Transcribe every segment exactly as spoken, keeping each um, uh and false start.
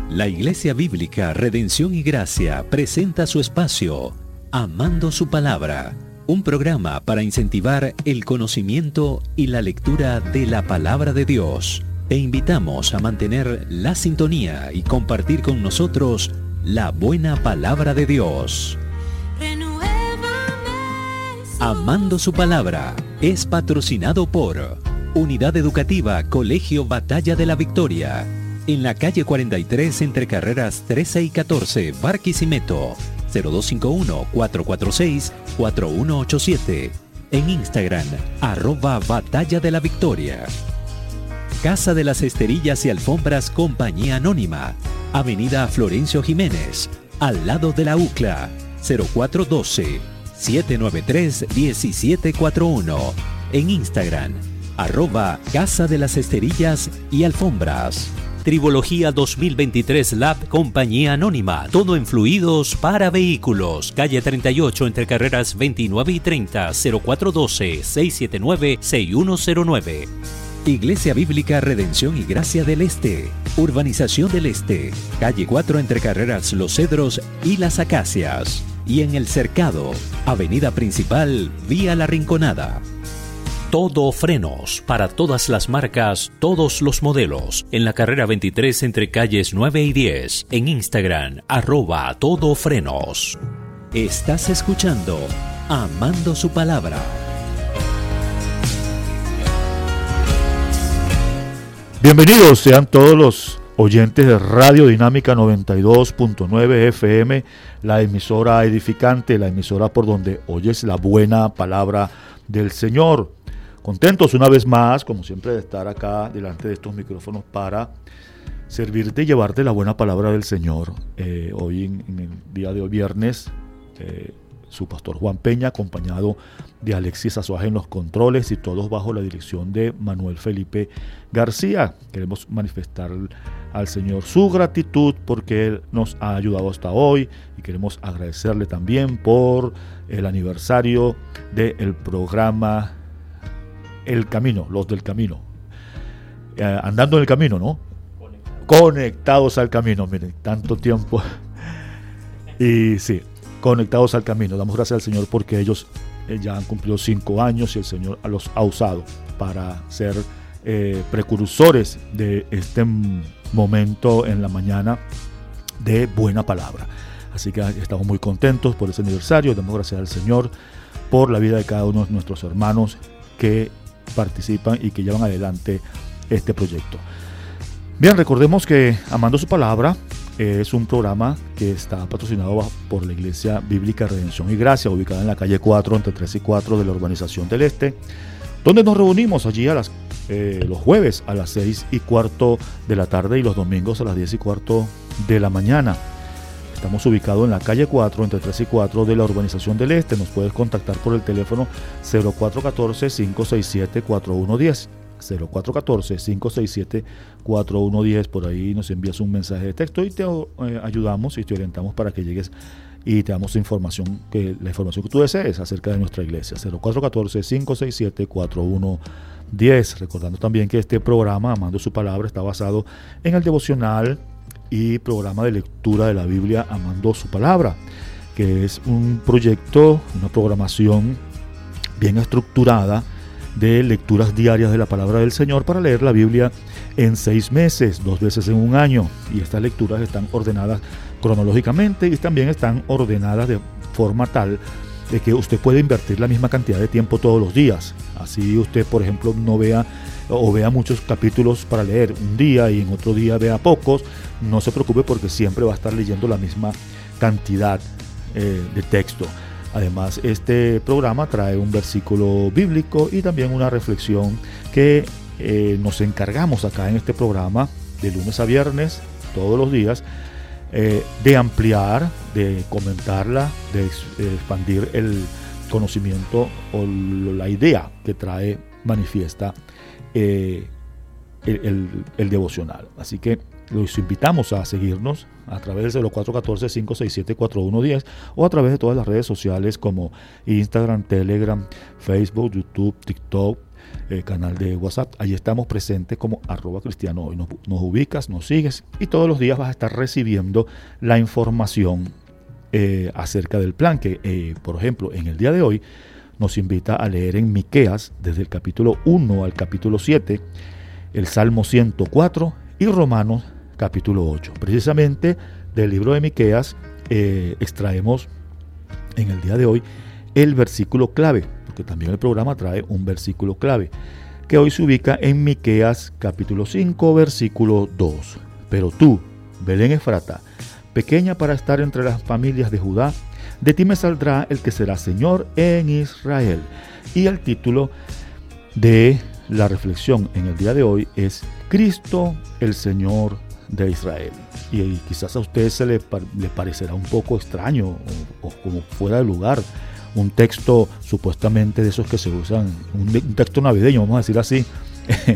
La Iglesia Bíblica Redención y Gracia presenta su espacio Amando su Palabra, un programa para incentivar el conocimiento y la lectura de la Palabra de Dios. Te invitamos a mantener la sintonía y compartir con nosotros la buena Palabra de Dios. Amando su Palabra es patrocinado por Unidad Educativa Colegio Batalla de la Victoria, en la calle cuarenta y tres entre carreras trece y catorce, Barquisimeto, cero dos cinco uno, cuatro cuatro seis, cuatro uno ocho siete. En Instagram, arroba Batalla de la Victoria. Casa de las Esterillas y Alfombras Compañía Anónima, Avenida Florencio Jiménez, al lado de la U C L A, cero cuatro uno dos, siete nueve tres, uno siete cuatro uno. En Instagram, arroba Casa de las Esterillas y Alfombras. Tribología dos mil veintitrés Lab Compañía Anónima, todo en fluidos para vehículos, calle treinta y ocho entre carreras veintinueve y treinta, cero cuatro uno dos, seis siete nueve, seis uno cero nueve. Iglesia Bíblica Redención y Gracia del Este, Urbanización del Este, calle cuatro entre carreras Los Cedros y Las Acacias. Y en El Cercado, avenida principal, vía La Rinconada. Todo Frenos, para todas las marcas, todos los modelos. En la carrera veintitrés entre calles nueve y diez. En Instagram, arroba Todo Frenos. Estás escuchando Amando su Palabra. Bienvenidos sean todos los oyentes de Radio Dinámica noventa y dos punto nueve F M, la emisora edificante, la emisora por donde oyes la buena palabra del Señor. Contentos una vez más, como siempre, de estar acá delante de estos micrófonos para servirte y llevarte la buena palabra del Señor. Eh, hoy, en, en el día de hoy, viernes, eh, su pastor Juan Peña, acompañado de Alexis Azuaje en los controles y todos bajo la dirección de Manuel Felipe García. Queremos manifestar al Señor su gratitud porque Él nos ha ayudado hasta hoy y queremos agradecerle también por el aniversario del programa El Camino, los del Camino. Eh, andando en el camino, ¿no? Conectados. Conectados al camino, miren, tanto tiempo. Y sí, conectados al camino. Damos gracias al Señor porque ellos eh, ya han cumplido cinco años y el Señor los ha usado para ser eh, precursores de este momento en la mañana de buena palabra. Así que estamos muy contentos por ese aniversario. Damos gracias al Señor por la vida de cada uno de nuestros hermanos que participan y que llevan adelante este proyecto. Bien, recordemos que Amando su Palabra es un programa que está patrocinado por la Iglesia Bíblica Redención y Gracia, ubicada en la calle cuatro, entre tres y cuatro de la Urbanización del Este, donde nos reunimos allí a las, eh, los jueves a las seis y cuarto de la tarde y los domingos a las diez y cuarto de la mañana. Estamos ubicados en la calle cuatro, entre tres y cuatro de la Urbanización del Este. Nos puedes contactar por el teléfono cero cuatro uno cuatro, cinco seis siete, cuatro uno uno cero. cero cuatro uno cuatro, cinco seis siete, cuatro uno uno cero. Por ahí nos envías un mensaje de texto y te eh, ayudamos y te orientamos para que llegues y te damos información, que la información que tú desees acerca de nuestra iglesia. cero cuatro uno cuatro, cinco seis siete, cuatro uno uno cero. Recordando también que este programa, Amando su Palabra, está basado en el devocional y programa de lectura de la Biblia Amando su Palabra, que es un proyecto, una programación bien estructurada de lecturas diarias de la palabra del Señor para leer la Biblia en seis meses, dos veces en un año. Y estas lecturas están ordenadas cronológicamente y también están ordenadas de forma tal de que usted puede invertir la misma cantidad de tiempo todos los días. Así usted, por ejemplo, no vea o vea muchos capítulos para leer un día y en otro día vea pocos, no se preocupe porque siempre va a estar leyendo la misma cantidad eh, de texto. Además, este programa trae un versículo bíblico y también una reflexión que eh, nos encargamos acá en este programa de lunes a viernes, todos los días, eh, de ampliar, de comentarla, de expandir el conocimiento o la idea que trae manifiesta eh, el, el, el devocional. Así que los invitamos a seguirnos a través del cero cuatro uno cuatro, cinco seis siete, cuatro uno uno cero o a través de todas las redes sociales como Instagram, Telegram, Facebook, YouTube, TikTok, eh, canal de WhatsApp. Allí estamos presentes como arroba cristiano hoy. Nos, nos ubicas, nos sigues y todos los días vas a estar recibiendo la información eh, acerca del plan que, eh, por ejemplo, en el día de hoy nos invita a leer en Miqueas desde el capítulo uno al capítulo siete, el Salmo ciento cuatro y Romanos capítulo ocho. Precisamente del libro de Miqueas eh, extraemos en el día de hoy el versículo clave, porque también el programa trae un versículo clave, que hoy se ubica en Miqueas capítulo cinco, versículo dos. Pero tú, Belén Efrata, pequeña para estar entre las familias de Judá, de ti me saldrá el que será Señor en Israel. Y el título de la reflexión en el día de hoy es Cristo el Señor de Israel. Y, y quizás a usted se le, le parecerá un poco extraño o, o como fuera de lugar un texto supuestamente de esos que se usan, un, un texto navideño, vamos a decir así, eh,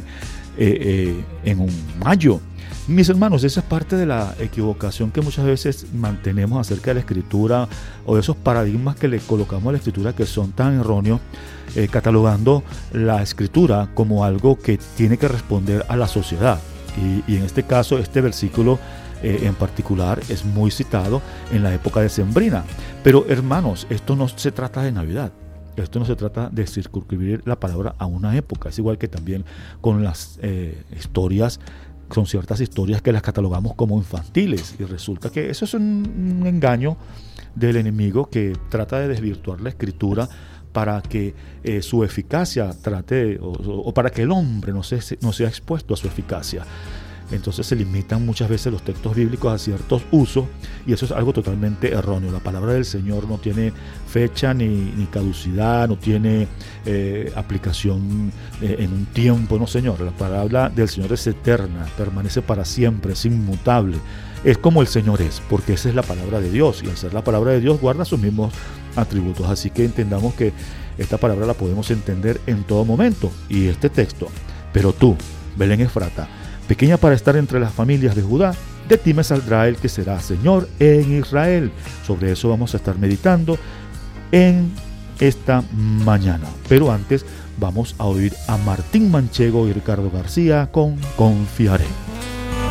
eh, en un mayo. Mis hermanos, esa es parte de la equivocación que muchas veces mantenemos acerca de la escritura o de esos paradigmas que le colocamos a la escritura que son tan erróneos, eh, catalogando la escritura como algo que tiene que responder a la sociedad. Y, y en este caso, este versículo eh, en particular es muy citado en la época decembrina. Pero hermanos, esto no se trata de Navidad. Esto no se trata de circunscribir la palabra a una época. Es igual que también con las eh, historias. Son ciertas historias que las catalogamos como infantiles y resulta que eso es un, un engaño del enemigo que trata de desvirtuar la escritura para que eh, su eficacia trate o, o para que el hombre no, se, no sea expuesto a su eficacia. Entonces se limitan muchas veces los textos bíblicos a ciertos usos y eso es algo totalmente erróneo. La palabra del Señor no tiene fecha ni, ni caducidad, no tiene eh, aplicación eh, en un tiempo, no, Señor. La palabra del Señor es eterna, permanece para siempre, es inmutable. Es como el Señor es, porque esa es la palabra de Dios y al ser la palabra de Dios guarda sus mismos atributos. Así que entendamos que esta palabra la podemos entender en todo momento. Y este texto, pero tú, Belén Efrata, pequeña para estar entre las familias de Judá, de ti me saldrá el que será Señor en Israel. Sobre eso vamos a estar meditando en esta mañana. Pero antes vamos a oír a Martín Manchego y Ricardo García con Confiaré.